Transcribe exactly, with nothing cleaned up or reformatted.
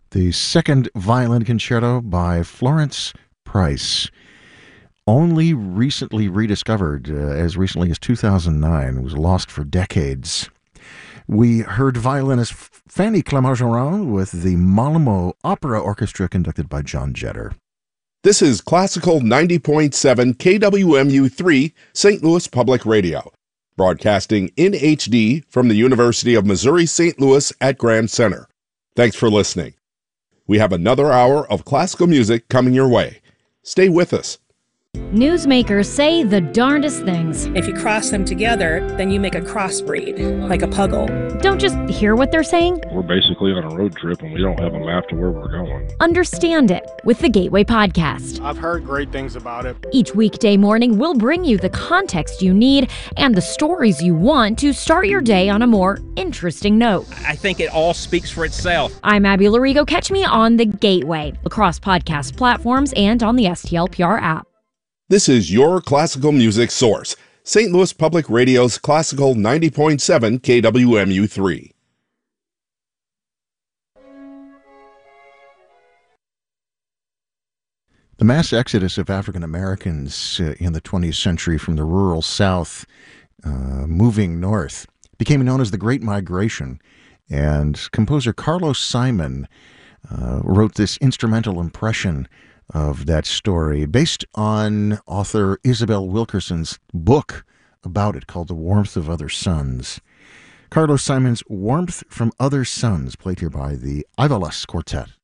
the second violin concerto by Florence Price. Only recently rediscovered, uh, as recently as two thousand nine. It was lost for decades. We heard violinist Fanny Clermont-Ferrand with the Malmo Opera Orchestra conducted by John Jetter. This is Classical ninety point seven K W M U three, Saint Louis Public Radio, broadcasting in H D from the University of Missouri-Saint Louis at Grand Center. Thanks for listening. We have another hour of classical music coming your way. Stay with us. Newsmakers say the darndest things. If you cross them together, then you make a crossbreed, like a puggle. Don't just hear what they're saying. We're basically on a road trip and we don't have a map to where we're going. Understand it with the Gateway Podcast. I've heard great things about it. Each weekday morning, we'll bring you the context you need and the stories you want to start your day on a more interesting note. I think it all speaks for itself. I'm Abby Larigo. Catch me on the Gateway, across podcast platforms and on the S T L P R app. This is your classical music source, Saint Louis Public Radio's Classical ninety point seven K W M U three. The mass exodus of African Americans uh, in the twentieth century from the rural South, uh, moving north, became known as the Great Migration. And composer Carlos Simon uh, wrote this instrumental impression of that story based on author Isabel Wilkerson's book about it called The Warmth of Other Suns. Carlos Simon's Warmth from Other Suns, played here by the Ivalas Quartet.